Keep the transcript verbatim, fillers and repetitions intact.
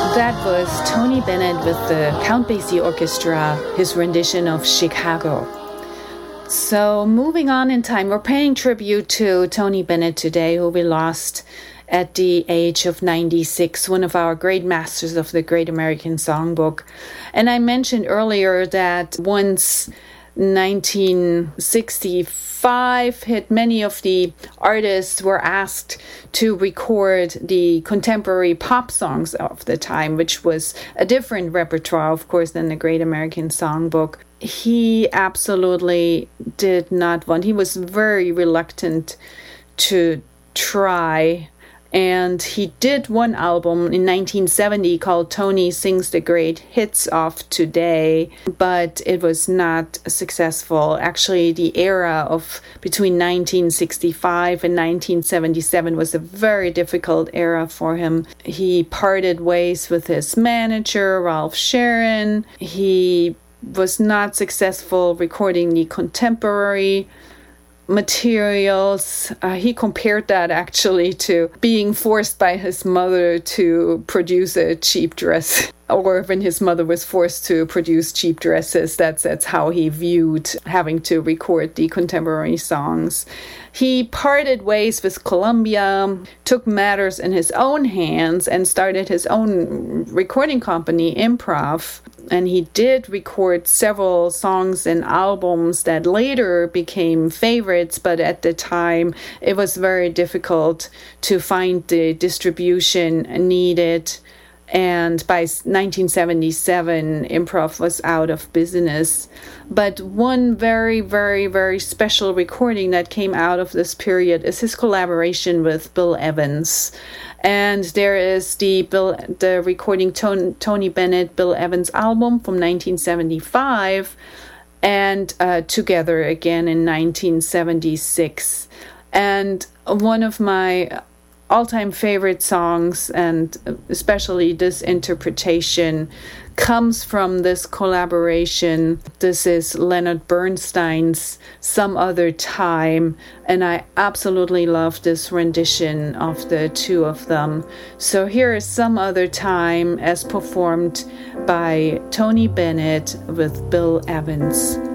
That was Tony Bennett with the Count Basie Orchestra, his rendition of Chicago. So moving on in time, we're paying tribute to Tony Bennett today, who we lost at the age of ninety-six, one of our great masters of the Great American Songbook. And I mentioned earlier that once nineteen sixty-five hit, many of the artists were asked to record the contemporary pop songs of the time, which was a different repertoire, of course, than the Great American Songbook. He absolutely did not want, he was very reluctant to try. And he did one album in nineteen seventy called Tony Sings the Great Hits of Today, but it was not successful. Actually, the era of between nineteen sixty-five and nineteen seventy-seven was a very difficult era for him. He parted ways with his manager, Ralph Sharon. He was not successful recording the contemporary materials. Uh, he compared that actually to being forced by his mother to produce a cheap dress, or when his mother was forced to produce cheap dresses. That's that's how he viewed having to record the contemporary songs. He parted ways with Columbia, took matters in his own hands, and started his own recording company, Improv. And he did record several songs and albums that later became favorites, but at the time it was very difficult to find the distribution needed. And by nineteen seventy-seven, Improv was out of business. But one very, very, very special recording that came out of this period is his collaboration with Bill Evans. And there is the Bill, the recording Tony, Tony Bennett, Bill Evans album from nineteen seventy-five, and uh, Together again in nineteen seventy-six. And one of my all-time favorite songs, and especially this interpretation, comes from this collaboration. This is Leonard Bernstein's Some Other Time, and I absolutely love this rendition of the two of them. So here is Some Other Time as performed by Tony Bennett with Bill Evans.